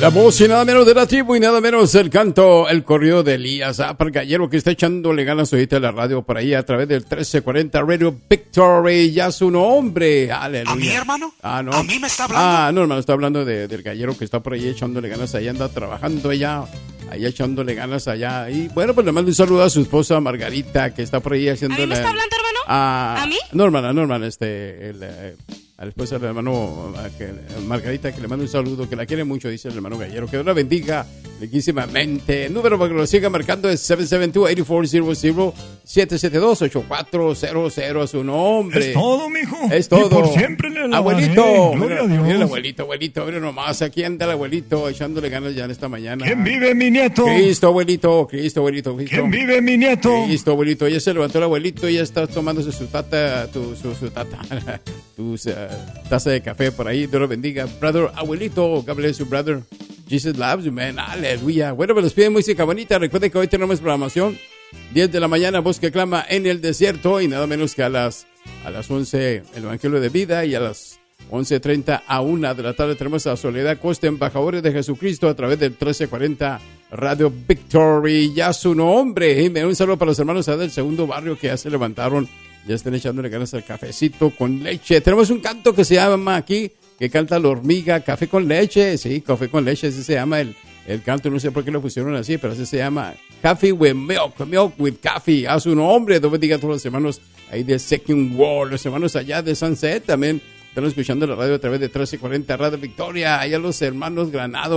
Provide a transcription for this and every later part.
La voz y nada menos de la tribu y nada menos el canto, el corrido de Elías Gallero, que está echándole ganas ahorita a la radio por ahí a través del 1340 Radio Victory. Ya su nombre, aleluya. ¿A mí, hermano? No. ¿A mí me está hablando? No, hermano, está hablando del gallero que está por ahí echándole ganas. Allá anda trabajando allá echándole ganas allá. Y bueno, pues le mando un saludo a su esposa Margarita, que está por ahí haciéndole... ¿A mí me está hablando, hermano? ¿A mí? No, hermana, a la esposa del hermano Margarita, que le mando un saludo, que la quiere mucho, dice el hermano Gallero, que Dios la bendiga riquísimamente. El número para que lo siga marcando es 772-8400, 772-8400, a su nombre. Es todo, mijo. Es todo. Y por siempre le alabaré. Abuelito. Gloria a Dios. Mira el abuelito, mira nomás, aquí anda el abuelito echándole ganas ya en esta mañana. ¿Quién vive, mi nieto? Cristo, abuelito. ¿Quién vive, mi nieto? Cristo, abuelito. Ya se levantó el abuelito y ya está tomándose su taza de café por ahí. Dios lo bendiga. Brother, abuelito, God bless you, brother. Jesus loves you, man. Aleluya. Bueno, pues les pide música bonita. Recuerden que hoy tenemos programación 10 de la mañana, voz que clama en el desierto, y nada menos que a las 11 el Evangelio de Vida, y a las 11:30 a 1 de la tarde tenemos a Soledad Costa, embajadores de Jesucristo, a través del 1340 Radio Victory. Ya su nombre. Y un saludo para los hermanos del segundo barrio que ya se levantaron, ya están echándole ganas al cafecito con leche. Tenemos un canto que se llama aquí, que canta la hormiga, café con leche. Sí, café con leche, así se llama el canto. No sé por qué lo pusieron así, pero así se llama. Coffee with milk, milk with coffee. A su nombre. Dios bendiga a todos los hermanos ahí de Second World, los hermanos allá de Sunset también. Están escuchando la radio a través de 1340 Radio Victoria. Allá los hermanos Granado,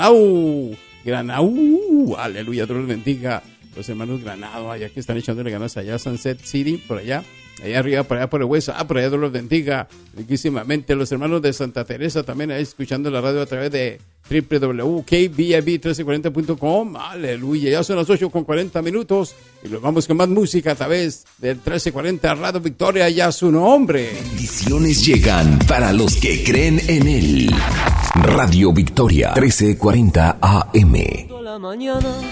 Granau. Aleluya, Dios los bendiga. Los hermanos Granado, allá que están echándole ganas allá, Sunset City, por allá arriba, por allá por el West. Por allá Dios los bendiga riquísimamente. Los hermanos de Santa Teresa también ahí escuchando la radio a través de www.kbib1340.com. Aleluya, ya son las 8:40 y nos vamos con más música a través del 1340 Radio Victoria. Ya su nombre. Bendiciones llegan para los que creen en él. Radio Victoria 1340 AM.